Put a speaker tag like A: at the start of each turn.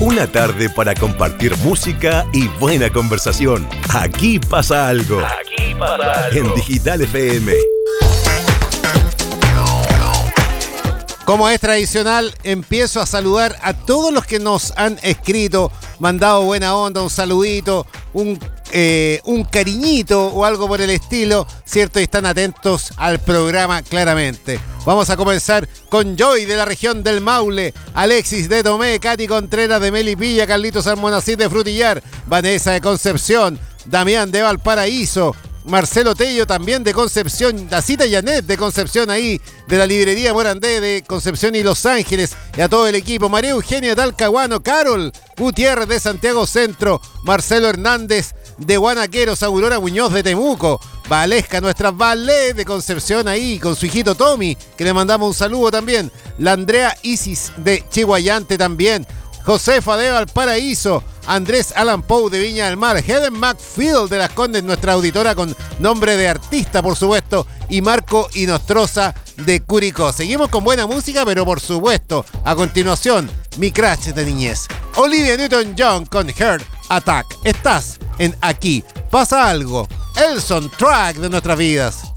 A: Una tarde para compartir música y buena conversación. Aquí pasa algo. Aquí pasa algo. En Digital FM.
B: Como es tradicional, empiezo a saludar a todos los que nos han escrito, mandado buena onda, un saludito, un cariñito o algo por el estilo, ¿cierto? Y están atentos al programa claramente. Vamos a comenzar con Joy de la región del Maule, Alexis de Tomé, Katy Contreras de Melipilla, Carlitos Almonacid de Frutillar, Vanessa de Concepción, Damián de Valparaíso, Marcelo Tello también de Concepción, la cita Janet de Concepción ahí, de la librería Morandé de Concepción y Los Ángeles, y a todo el equipo, María Eugenia de Talcahuano, Carol Gutiérrez de Santiago Centro, Marcelo Hernández de Guanaqueros, Aurora Muñoz de Temuco, Valesca, nuestra Valé de Concepción ahí, con su hijito Tommy, que le mandamos un saludo también, la Andrea Isis de Chihuayante también, Josefa de Valparaíso, Andrés Alan Pou de Viña del Mar, Helen McField de Las Condes, nuestra auditora con nombre de artista, por supuesto, y Marco Inostroza de Curicó. Seguimos con buena música, pero por supuesto, a continuación, mi crush de niñez, Olivia Newton-John con Heart Attack. Estás en Aquí Pasa Algo, el soundtrack de nuestras vidas.